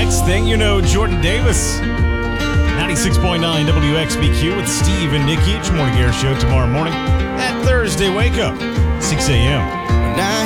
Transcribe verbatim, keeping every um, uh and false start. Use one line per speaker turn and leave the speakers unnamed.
Next thing you know, Jordan Davis. ninety-six point nine W X B Q with Steve and Nikki. Each Morning Air Show tomorrow morning at Thursday Wake Up, six a.m.